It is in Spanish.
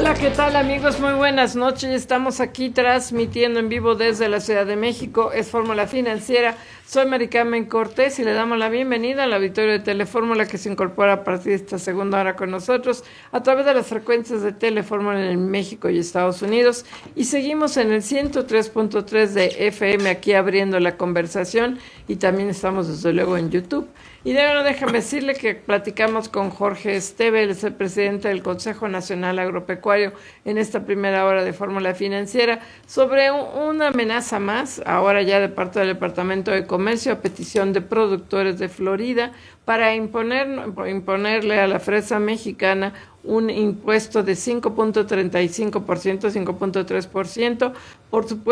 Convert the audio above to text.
Hola, ¿qué tal amigos? Muy buenas noches. Estamos aquí transmitiendo en vivo desde la Ciudad de México. Es Fórmula Financiera. Soy Mari Carmen Cortés y le damos la bienvenida al auditorio de Telefórmula que se incorpora a partir de esta segunda hora con nosotros a través de las frecuencias de Telefórmula en México y Estados Unidos. Y seguimos en el 103.3 de FM aquí abriendo la conversación y también estamos desde luego en YouTube. Y déjame decirle que platicamos con Jorge Esteve, él es el presidente del Consejo Nacional Agropecuario, en esta primera hora de Fórmula Financiera, sobre una amenaza más, ahora ya de parte del Departamento de Comercio, a petición de productores de Florida, para imponerle a la fresa mexicana un impuesto de 5.35%, 5.3%, por supuesto.